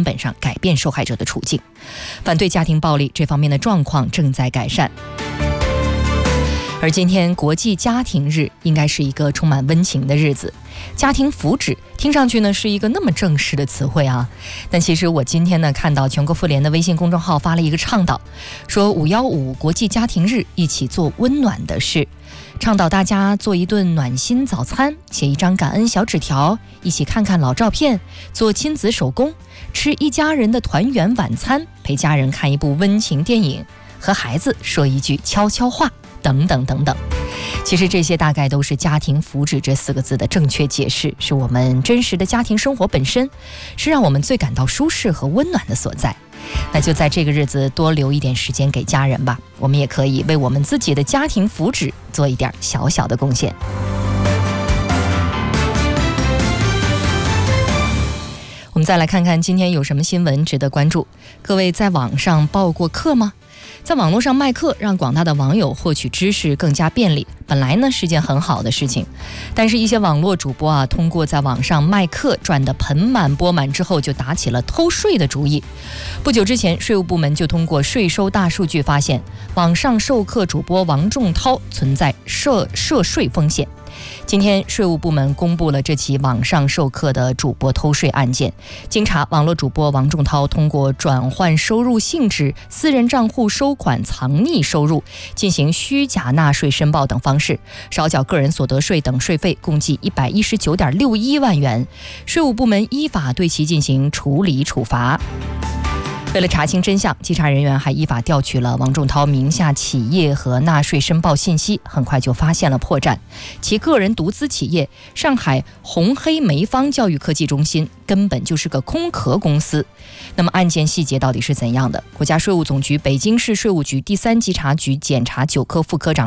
本上改变受害者的处境。反对家庭暴力这方面的状况正在改善。而今天国际家庭日应该是一个充满温情的日子。家庭福祉听上去呢是一个那么正式的词汇啊，但其实我今天呢看到全国妇联的微信公众号发了一个倡导，说515国际家庭日一起做温暖的事，倡导大家做一顿暖心早餐，写一张感恩小纸条，一起看看老照片，做亲子手工，吃一家人的团圆晚餐，陪家人看一部温情电影，和孩子说一句悄悄话，等等等等。其实这些大概都是家庭福祉这4个字的正确解释，是我们真实的家庭生活本身，是让我们最感到舒适和温暖的所在。那就在这个日子多留一点时间给家人吧，我们也可以为我们自己的家庭福祉做一点小小的贡献。我们再来看看今天有什么新闻值得关注。各位在网上报过课吗？在网络上卖课，让广大的网友获取知识更加便利，本来呢是件很好的事情。但是一些网络主播啊，通过在网上卖课赚得盆满钵满之后，就打起了偷税的主意。不久之前，税务部门就通过税收大数据发现，网上授课主播王仲涛存在涉税风险。今天税务部门公布了这起网上授课的主播偷税案件。经查，网络主播王仲涛通过转换收入性质、私人账户收款藏匿收入、进行虚假纳税申报等方式，少缴个人所得税等税费共计119.61万元。税务部门依法对其进行处理处罚。为了查清真相，稽查人员还依法调取了王仲涛名下企业和纳税申报信息，很快就发现了破绽。其个人独资企业上海红黑梅方教育科技中心根本就是个空壳公司。那么案件细节到底是怎样的？国家税务总局北京市税务局第3稽查局检察9科副科长